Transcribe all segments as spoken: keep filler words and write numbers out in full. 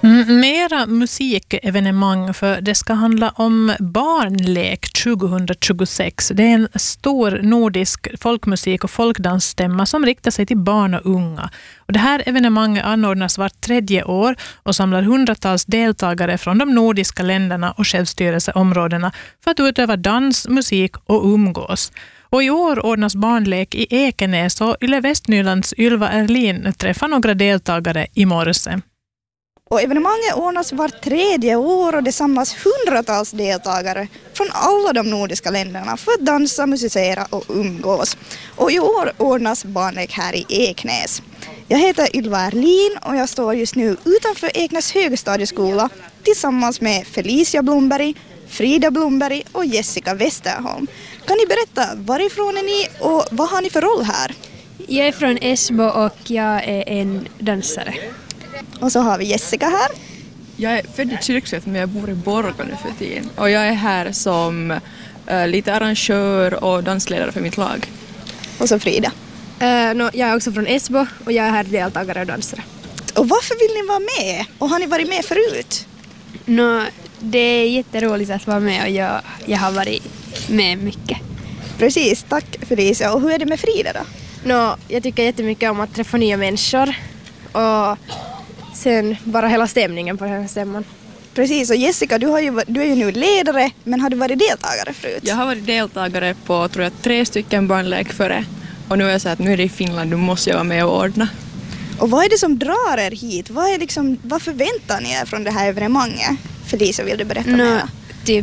Mm, mera musikevenemang, för det ska handla om barnlek tjugohundratjugosex. Det är en stor nordisk folkmusik- och folkdansstämma som riktar sig till barn och unga. Och det här evenemanget anordnas vart tredje år och samlar hundratals deltagare från de nordiska länderna och självstyrelseområdena för att utöva dans, musik och umgås. Och i år ordnas barnlek i Ekenäs och Yle Västnylands Ylva Erlin träffar några deltagare i morse. Och evenemanget ordnas var tredje år och det samlas hundratals deltagare från alla de nordiska länderna för att dansa, musicera och umgås. Och i år ordnas barnlek här i Eknäs. Jag heter Ylva Erlin och jag står just nu utanför Eknäs högstadieskola tillsammans med Felicia Blomberg, Frida Blomberg och Jessica Westerholm. Kan ni berätta, varifrån är ni och vad har ni för roll här? Jag är från Esbo och jag är en dansare. Och så har vi Jessica här. Jag är född i Kyrkslätt men jag bor i Borgå nu för tiden. Och jag är här som uh, lite arrangör och dansledare för mitt lag. Och så Frida. Uh, no, jag är också från Esbo och jag är här deltagare och dansare. Och varför vill ni vara med? Och har ni varit med förut? No, det är jätteroligt att vara med och jag, jag har varit med mycket. Precis, tack Felicia. Och hur är det med Frida då? No, jag tycker jättemycket om att träffa nya människor och sen bara hela stämningen på den här stämman. Precis, och Jessica, du, har ju, du är ju nu ledare, men har du varit deltagare förut? Jag har varit deltagare på tror jag, tre stycken barnlek före. Och nu är jag så att nu är det i Finland, nu måste jag vara med och ordna. Och vad är det som drar er hit? Vad, är liksom, vad förväntar ni er från det här evenemanget? Felicia, vill du berätta no, mer? Typ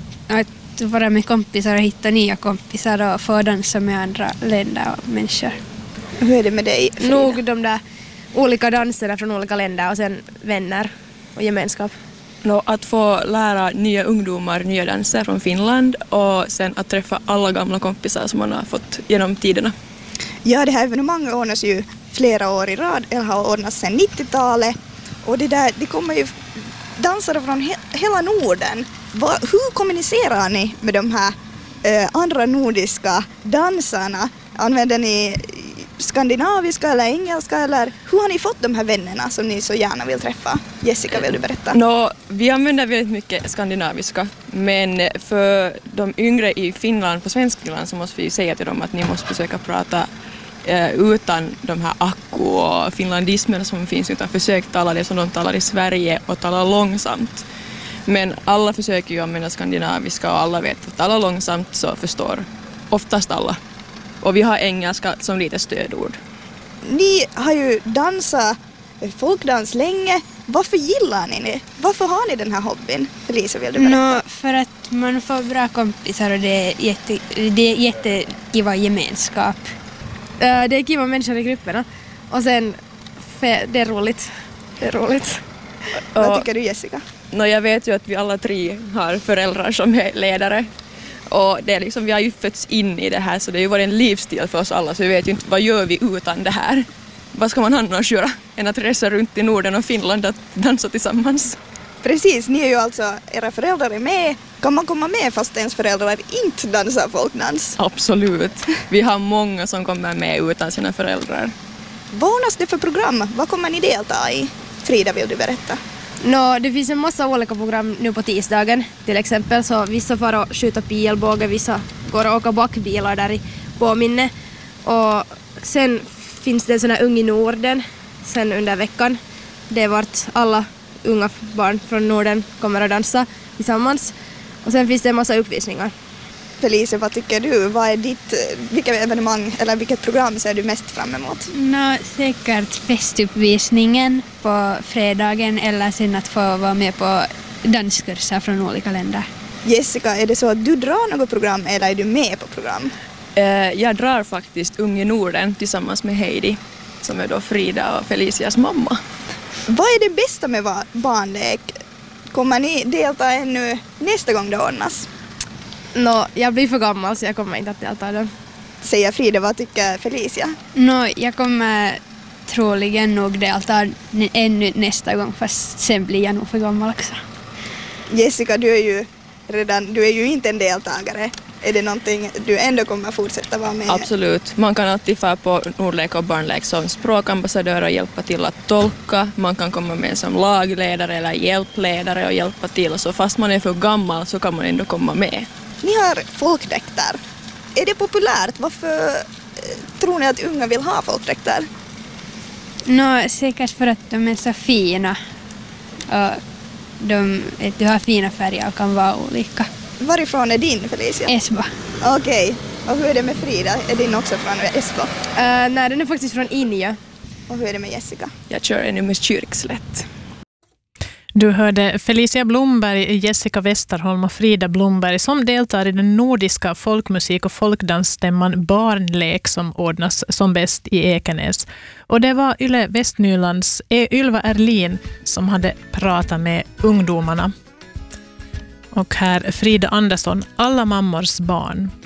att vara med kompisar och hitta nya kompisar och få dansa med andra länder och människor. Hur är det med dig, Frida? Nog de där olika danser från olika länder och sen vänner och gemenskap. No, att få lära nya ungdomar nya danser från Finland och sen att träffa alla gamla kompisar som man har fått genom tiderna. Ja, det här evenemanget ordnas ju flera år i rad, eller har ordnats sedan nittiotalet. Och det, där, det kommer ju dansare från he- hela Norden. Va, hur kommunicerar ni med de här eh, andra nordiska dansarna? Använder ni skandinaviska eller engelska, eller hur har ni fått de här vännerna som ni så gärna vill träffa? Jessica, vill du berätta? No, vi använder väldigt mycket skandinaviska, men för de yngre i Finland, på svensk Finland, så måste vi säga till dem att ni måste försöka prata eh, utan de här akku och finlandismerna som finns, utan försök tala det som de talar i Sverige och tala långsamt. Men alla försöker ju använda skandinaviska och alla vet att tala långsamt så förstår oftast alla. Och vi har engelska som lite stödord. Ni har ju dansat folkdans länge. Varför gillar ni det? Varför har ni den här hobbyn? Felicia, vill du berätta? No, för att man får bra kompisar och det är, jätte, det är jättekiva gemenskap. Uh, det är kiva människor i grupperna. Och sen, det är roligt. Det är roligt. Vad tycker du, Jessica? No, jag vet ju att vi alla tre har föräldrar som är ledare. Och det är liksom, vi har ju fötts in i det här, så det har ju varit en livsstil för oss alla, så vi vet ju inte vad gör vi utan det här. Vad ska man annars göra än att resa runt i Norden och Finland att dansa tillsammans? Precis, ni är ju alltså, era föräldrar är med. Kan man komma med fast ens föräldrar inte dansar folkdans? Absolut. Vi har många som kommer med utan sina föräldrar. Vad ordnas det för program? Vad kommer ni delta i? Frida, vill du berätta? No, det finns en massa olika program nu på tisdagen. Till exempel så vissa får att skjuta pilbåge, vissa går att åka backbilar där i påminne. Och sen finns det en sån här Ung i Norden sen under veckan. Det är vart alla unga barn från Norden kommer att dansa tillsammans. Och sen finns det en massa uppvisningar. Felicia, vad tycker du? Vad är ditt, vilket evenemang eller vilket program ser du mest fram emot? No, säkert festuppvisningen på fredagen eller sen att få vara med på danskurser från olika länder. Jessica, är det så att du drar något program eller är du med på program? Uh, jag drar faktiskt Ung i Norden tillsammans med Heidi, som är då Frida och Felicias mamma. Vad är det bästa med barnlek? Kommer ni delta ännu nästa gång det ordnas? No, jag blir för gammal så jag kommer inte att delta i den. Säger Frida, vad tycker Felicia? No, jag kommer troligen nog delta ännu nästa gång, fast sen blir jag nog för gammal också. Jessica, du är ju redan, du är ju inte en deltagare. är det någonting du ändå kommer fortsätta vara med? Absolut. Man kan alltid få på Nordlek och barnlek som språkambassadör och hjälpa till att tolka. Man kan komma med som lagledare eller hjälpledare och hjälpa till. Så fast man är för gammal så kan man ändå komma med. Ni har folkdräkter. Är det populärt? Varför eh, tror ni att unga vill ha folkdräkter? Nå, säkert för att de är så fina. Och de, du har fina färger och kan vara olika. Varifrån är din, Felicia? Esbo. Okej. Och hur är det med Frida? Är din också från Esbo? Uh, nej, den är faktiskt från Inja. Och hur är det med Jessica? Jag kör ännu med Kyrkslätt. Du hörde Felicia Blomberg, Jessica Westerholm och Frida Blomberg som deltar i den nordiska folkmusik- och folkdansstämman Barnlek som ordnas som bäst i Ekenäs. Och det var Yle Västnylands Ylva Erlin som hade pratat med ungdomarna. Och här Frida Andersson, Alla mammors barn.